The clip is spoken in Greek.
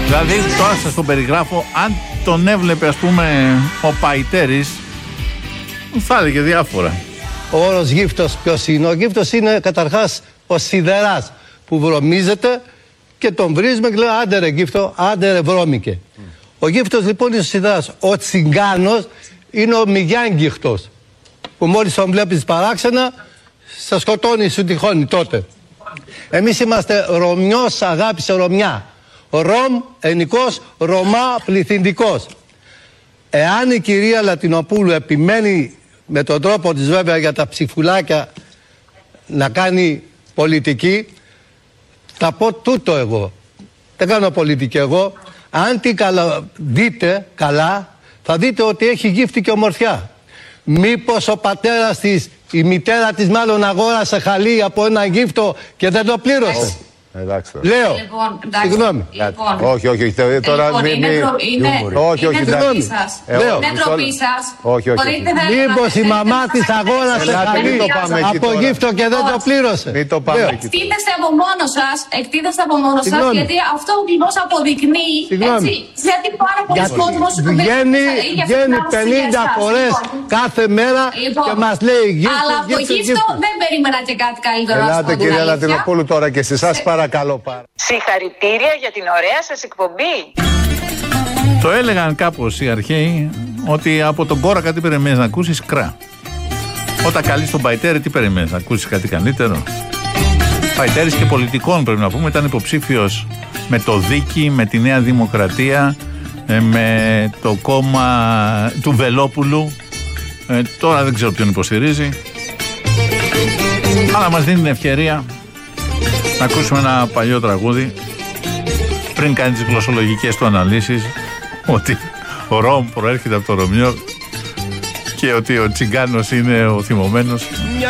Δηλαδή, τώρα σας τον περιγράφω, αν τον έβλεπε, ας πούμε, ο Παϊτέρης, θα έλεγε διάφορα. Ο όρος γύφτος ποιος είναι? Ο γύφτος είναι καταρχάς ο σιδεράς που βρωμίζεται και τον βρίζουμε και λέει άντε ρε γύφτο, άντε ρε βρώμικε. Ο γύφτος λοιπόν είναι ο σιδεράς. Ο τσιγκάνος είναι ο μηγιάνγκυχτος που μόλις τον βλέπεις παράξενα σε σκοτώνει, σου τυχώνει τότε. Εμείς είμαστε Ρωμιός αγάπησε Ρωμιά. Ρωμ, ενικός, Ρωμά, πληθυντικός. Εάν η κυρία Λατινοπούλου επιμένει με τον τρόπο της βέβαια για τα ψηφουλάκια να κάνει πολιτική, θα πω τούτο εγώ. Δεν κάνω πολιτική εγώ. Αν την δείτε καλά, θα δείτε ότι έχει γύφτη και ομορφιά. Μήπως ο πατέρας της, η μητέρα της μάλλον αγόρασε χαλί από ένα γύφτο και δεν το πλήρωσε. Εντάξει, λέω. Συγγνώμη. Όχι. Τώρα είναι ντροπή σας. Είναι ντροπή σας. Μήπως η μαμά της αγόρασε χαλί από γύφτο και δεν το πλήρωσε. Μην το πάμε εκεί. Εκτίθεστε από μόνο σας, γιατί αυτό ακριβώς αποδεικνύει γιατί πάρα πολλοί κόσμος βγαίνει 50 φορές κάθε μέρα και μας λέει γύφτο. Αλλά από γύφτο δεν περίμενα και κάτι καλύτερο. Ελάτε κυρία Λατινοπούλου τώρα και σε εσάς παρακαλώ πάρα. Συγχαρητήρια για την ωραία σας εκπομπή. Το έλεγαν κάπως οι αρχαίοι ότι από τον κόρακα τι περιμένεις να ακούσεις? Κρά. Όταν καλείς τον Παϊτέρη τι περιμένεις να ακούσεις κάτι καλύτερο? Παϊτέρης και πολιτικών πρέπει να πούμε, ήταν υποψήφιος με το Δίκη, με τη Νέα Δημοκρατία, με το κόμμα του Βελόπουλου. Τώρα δεν ξέρω ποιον υποστηρίζει, αλλά μας δίνει την ευκαιρία να ακούσουμε ένα παλιό τραγούδι πριν κάνει τις γλωσσολογικές του αναλύσεις ότι ο Ρώμ προέρχεται από το Ρωμιό και ότι ο Τσιγκάνος είναι ο θυμωμένος.